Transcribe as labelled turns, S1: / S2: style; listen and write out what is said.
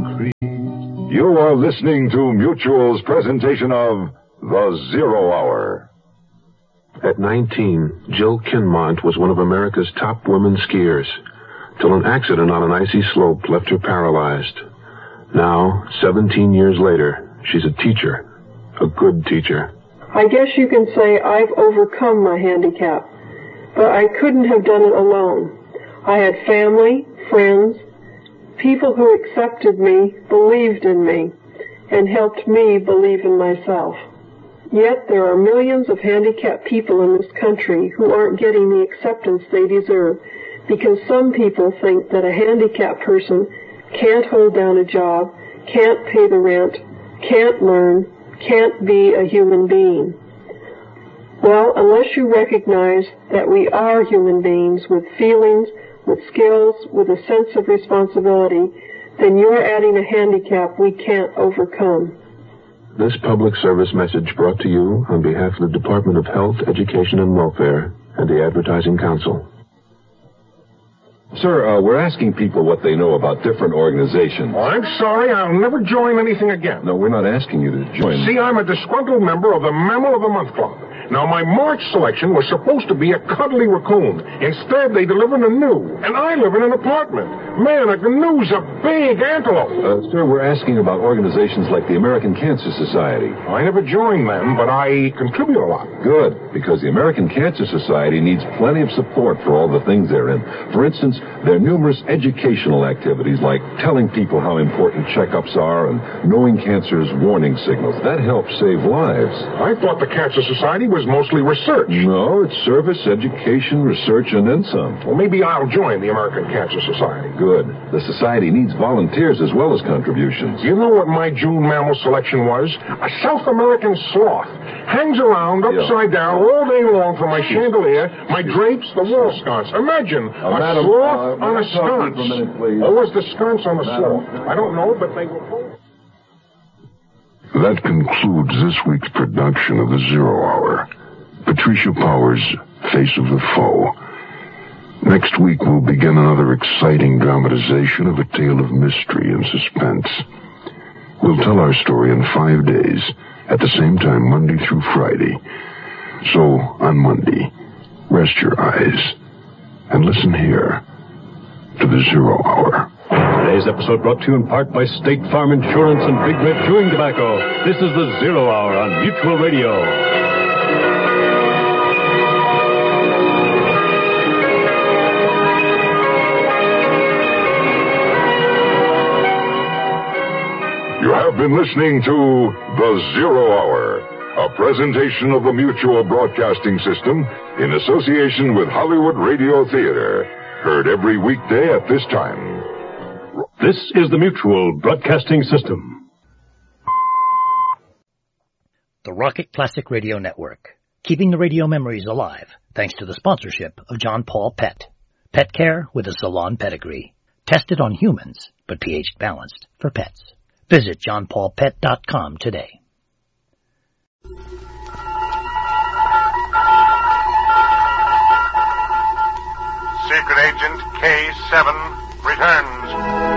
S1: concrete. You are listening to Mutual's presentation of The Zero Hour.
S2: At 19, Jill Kinmont was one of America's top women skiers, till an accident on an icy slope left her paralyzed. Now, 17 years later, she's a teacher, a good teacher.
S3: I guess you can say I've overcome my handicap, but I couldn't have done it alone. I had family, friends, people who accepted me, believed in me, and helped me believe in myself. Yet there are millions of handicapped people in this country who aren't getting the acceptance they deserve because some people think that a handicapped person can't hold down a job, can't pay the rent, can't learn, can't be a human being. Well, unless you recognize that we are human beings with feelings, with skills, with a sense of responsibility, then you're adding a handicap we can't overcome.
S2: This public service message brought to you on behalf of the Department of Health, Education, and Welfare and the Advertising Council.
S4: Sir, we're asking people what they know about different organizations.
S5: Oh, I'm sorry, I'll never join anything again.
S4: No, we're not asking you to join.
S5: See, I'm a disgruntled member of the Mammal of the Month Club. Now, my March selection was supposed to be a cuddly raccoon. Instead, they delivered a gnu, and I live in an apartment. Man, a gnu's a big antelope.
S4: Sir, we're asking about organizations like the American Cancer Society.
S5: I never joined them, but I contribute a lot.
S4: Good, because the American Cancer Society needs plenty of support for all the things they're in. For instance, there are numerous educational activities like telling people how important checkups are and knowing cancer's warning signals. That helps save lives.
S5: I thought the Cancer Society was mostly research.
S4: No, it's service, education, research, and then some.
S5: Well, maybe I'll join the American Cancer Society.
S4: Good. The society needs volunteers as well as contributions.
S5: You know what my June mammal selection was? A South American sloth. Hangs around upside down all day long from my chandelier, my drapes, the wall sconce. Imagine a sloth on a sconce. Or was the sconce on the sloth? I don't know, but they were both.
S1: That concludes this week's production of The Zero Hour. Patricia Powers, Face of the Foe. Next week we'll begin another exciting dramatization of a tale of mystery and suspense. We'll tell our story in 5 days, at the same time Monday through Friday. So, on Monday, rest your eyes and listen here to The Zero Hour.
S6: Today's episode brought to you in part by State Farm Insurance and Big Red Chewing Tobacco. This is The Zero Hour on Mutual Radio.
S1: You have been listening to The Zero Hour, a presentation of the Mutual Broadcasting System in association with Hollywood Radio Theater. Heard every weekday at this time.
S6: This is the Mutual Broadcasting System.
S7: The Rocket Classic Radio Network, keeping the radio memories alive thanks to the sponsorship of John Paul Pet. Pet care with a salon pedigree. Tested on humans, but pH balanced for pets. Visit johnpaulpet.com today.
S8: Secret Agent K7 returns.